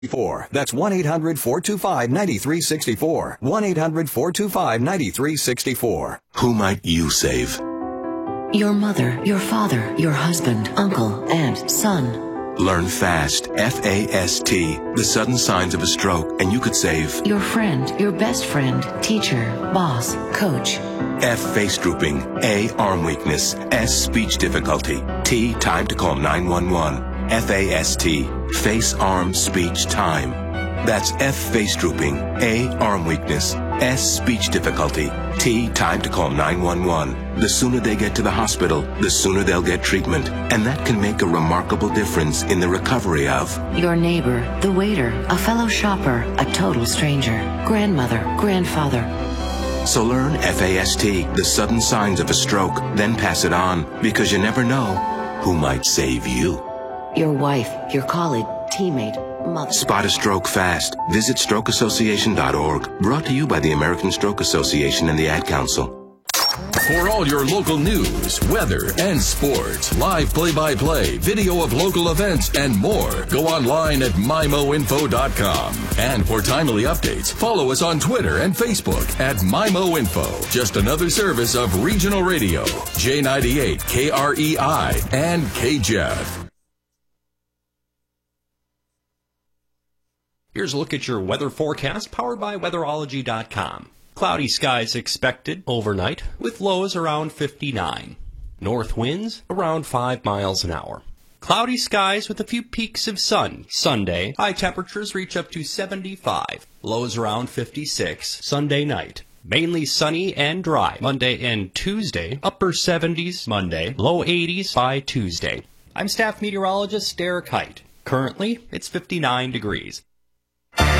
That's 1-800-425-9364. 1-800-425-9364. Who might you save? Your mother, your father, your husband, uncle, aunt, son. Learn FAST, F-A-S-T, the sudden signs of a stroke, and you could save your friend, your best friend, teacher, boss, coach. F, face drooping. A, arm weakness. S, speech difficulty. T, time to call 911. F-A-S-T, face, arm, speech, time. That's F, face drooping. A, arm weakness. S, speech difficulty. T, time to call 911. The sooner they get to the hospital, the sooner they'll get treatment. And that can make a remarkable difference in the recovery of your neighbor, the waiter, a fellow shopper, a total stranger, grandmother, grandfather. So learn FAST, the sudden signs of a stroke, then pass it on, because you never know who might save you. Your wife, your colleague, teammate, mother. Spot a stroke fast. Visit strokeassociation.org. Brought to you by the American Stroke Association and the Ad Council. For all your local news, weather, and sports, live play-by-play, video of local events, and more, go online at MIMOinfo.com. And for timely updates, follow us on Twitter and Facebook at MIMOinfo. Just another service of Regional Radio, J98, KREI, and KJEF. Here's a look at your weather forecast powered by weatherology.com. Cloudy skies expected overnight with lows around 59. North winds around 5 miles an hour. Cloudy skies with a few peaks of sun. Sunday, high temperatures reach up to 75. Lows around 56. Sunday night. Mainly sunny and dry. Monday and Tuesday, upper 70s Monday, low 80s by Tuesday. I'm staff meteorologist Derek Height. Currently, it's 59 degrees.